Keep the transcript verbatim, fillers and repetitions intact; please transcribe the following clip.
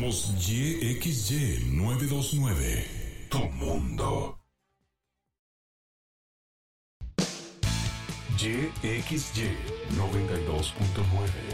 Somos Y X Y novecientos veintinueve. Tu mundo. Y X Y noventa y dos punto nueve.